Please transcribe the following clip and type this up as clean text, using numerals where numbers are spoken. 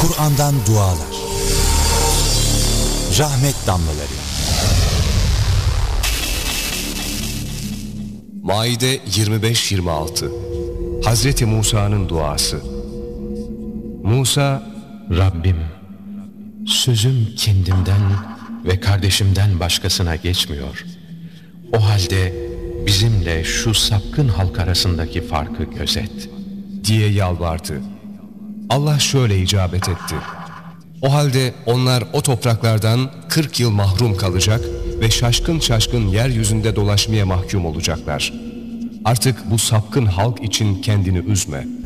Kur'an'dan dualar. Rahmet damlaları. Maide 25-26. Hazreti Musa'nın duası. Musa, Rabbim, sözüm kendimden ve kardeşimden başkasına geçmiyor. O halde bizimle şu sapkın halk arasındaki farkı gözet diye yalvardı. Allah şöyle icabet etti. O halde onlar o topraklardan 40 yıl mahrum kalacak ve şaşkın şaşkın yeryüzünde dolaşmaya mahkum olacaklar. Artık bu sapkın halk için kendini üzme.